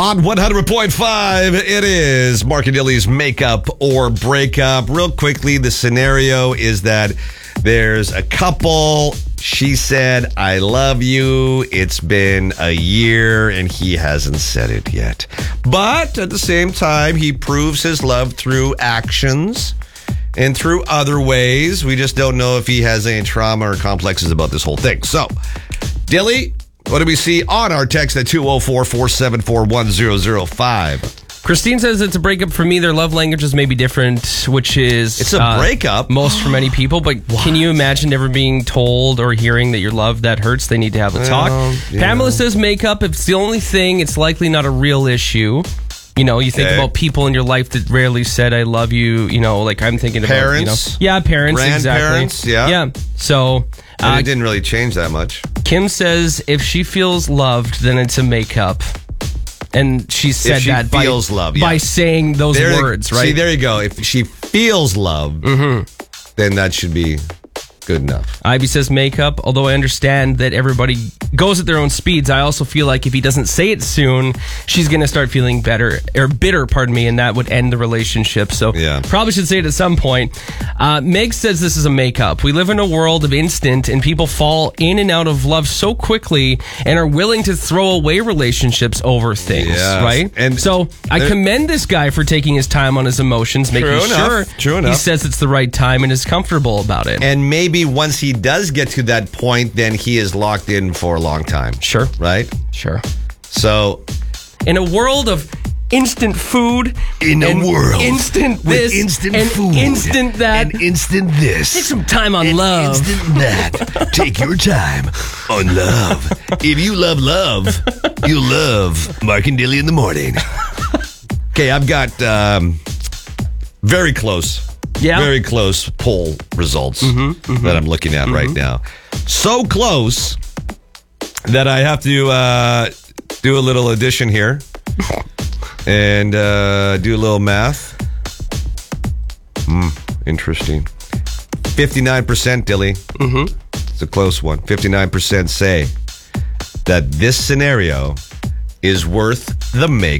On 100.5, it is Mark and Dilly's Makeup or Breakup. Real quickly, the scenario is that there's a couple. She said, I love you. It's been a year and he hasn't said it yet. But at the same time, he proves his love through actions and through other ways. We just don't know if he has any trauma or complexes about this whole thing. So, Dilly, what do we see on our text at 204-474-1005? Christine says it's a breakup for me. Their love languages may be different, which is... It's a breakup? Most for many people, but can you imagine never being told or hearing that your love that hurts? They need to have the talk. Pamela says makeup, if it's the only thing, it's likely not a real issue. You know, you think about people in your life that rarely said, I love you. You know, like I'm thinking about... Parents? You know, parents, grandparents, exactly. Yeah. So... And it didn't really change that much. Kim says if she feels loved, then it's a makeup. And she said that by saying those words, right? See, there you go. If she feels loved, then that should be good enough. Ivy says makeup, although I understand that everybody goes at their own speeds. I also feel like if he doesn't say it soon, she's going to start feeling bitter, and that would end the relationship. So probably should say it at some point. Meg says this is a makeup. We live in a world of instant and people fall in and out of love so quickly and are willing to throw away relationships over things, right? And so I commend this guy for taking his time on his emotions, making sure he says it's the right time and is comfortable about it. And maybe once he does get to that point, then he is locked in for a long time. Sure. Right? Sure. So, in a world of instant food, instant this, instant and food, instant that, and instant this, take some time on love. Instant that. Take your time on love. If you love love, you love Mark and Dilly in the morning. Okay, I've got very close poll results that I'm looking at right now. So close that I have to do a little addition here and do a little math. Interesting. 59%, Dilly. It's a close one. 59% say that this scenario is worth the make.